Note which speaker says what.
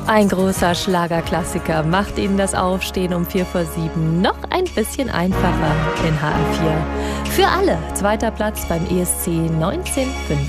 Speaker 1: Ein großer Schlagerklassiker macht Ihnen das Aufstehen um 7:45 noch ein bisschen einfacher in HR4. Für alle, zweiter Platz beim ESC 1995.